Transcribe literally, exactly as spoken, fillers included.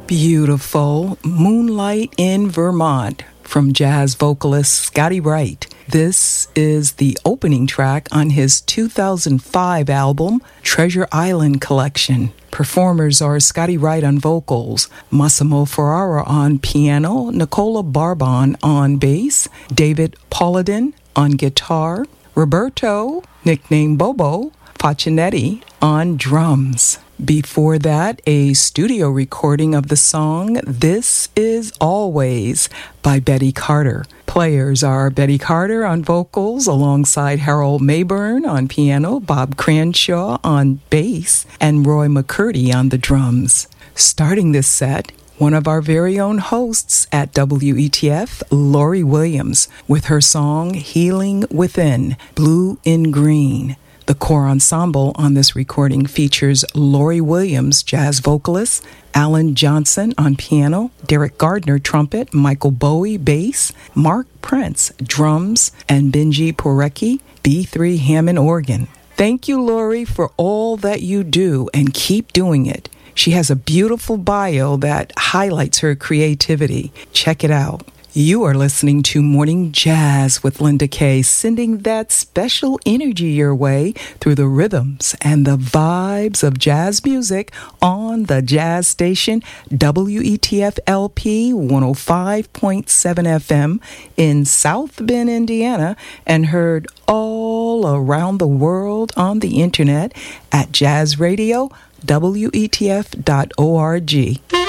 Beautiful Moonlight in Vermont from jazz vocalist Scotty Wright. This is the opening track on his two thousand five album, Treasure Island Collection. Performers are Scotty Wright on vocals, Massimo Ferrara on piano, Nicola Barbon on bass, David Polladin on guitar, Roberto, nicknamed Bobo, Faccinetti on drums. Before that, a studio recording of the song This Is Always by Betty Carter. Players are Betty Carter on vocals alongside Harold Mayburn on piano, Bob Cranshaw on bass, and Roy McCurdy on the drums. Starting this set, one of our very own hosts at W E T F, Lori Williams, with her song Healing Within, Blue in Green. The core ensemble on this recording features Lori Williams, jazz vocalist, Alan Johnson on piano, Derek Gardner trumpet, Michael Bowie bass, Mark Prince drums, and Benji Porecki B three Hammond organ. Thank you, Lori, for all that you do and keep doing it. She has a beautiful bio that highlights her creativity. Check it out. You are listening to Morning Jazz with Linda Kay, sending that special energy your way through the rhythms and the vibes of jazz music on the jazz station W E T F L P one oh five point seven F M in South Bend, Indiana, and heard all around the world on the internet at jazz radio W E T F dot org.